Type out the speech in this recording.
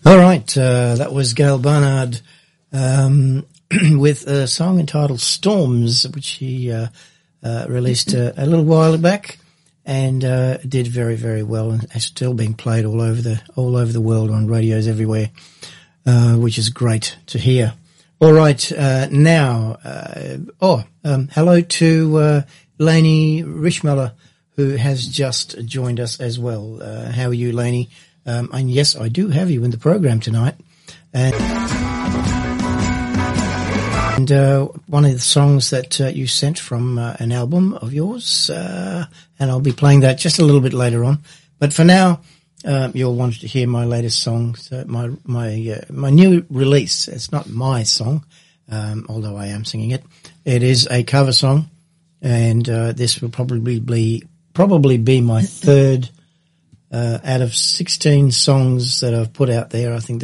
All right, that was Gail Barnard with a song entitled Storms, which he released a little while back, and did very, very well, and is still being played all over the world on radios everywhere, which is great to hear. All right, now, hello to Lainey Richmiller, who has just joined us as well. How are you, Lainey? And yes, I do have you in the program tonight. And one of the songs that you sent from an album of yours, and I'll be playing that just a little bit later on. But for now, you'll want to hear my latest song, so my new release. It's not my song, although I am singing it. It is a cover song, and this will probably be my third out of 16 songs that I've put out there. I think